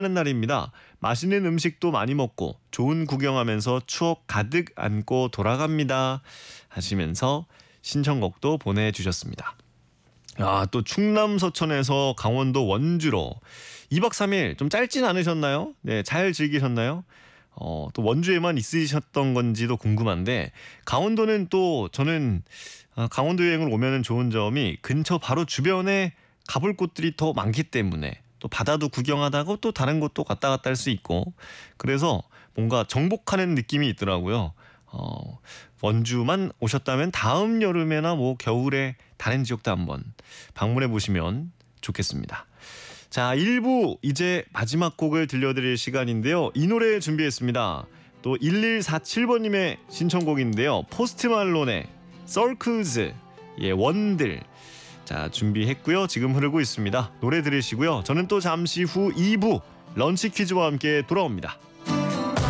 하는 날입니다. 맛있는 음식도 많이 먹고 좋은 구경하면서 추억 가득 안고 돌아갑니다. 하시면서 신청곡도 보내주셨습니다. 아, 또 충남 서천에서 강원도 원주로 2박 3일 좀 짧진 않으셨나요? 네, 잘 즐기셨나요? 또 원주에만 있으셨던 건지도 궁금한데 강원도는 또 저는 강원도 여행을 오면은 좋은 점이 근처 바로 주변에 가볼 곳들이 더 많기 때문에 또 바다도 구경하다가 또 다른 곳도 갔다 갔다 할 수 있고 그래서 뭔가 정복하는 느낌이 있더라고요. 원주만 오셨다면 다음 여름에나 뭐 겨울에 다른 지역도 한번 방문해 보시면 좋겠습니다. 자, 1부 이제 마지막 곡을 들려드릴 시간인데요. 이 노래 준비했습니다. 또 1147번님의 신청곡인데요. 포스트 말론의 Circles, 예, 원들. 자, 준비했고요. 지금 흐르고 있습니다. 노래 들으시고요. 저는 또 잠시 후 2부 런치 퀴즈와 함께 돌아옵니다.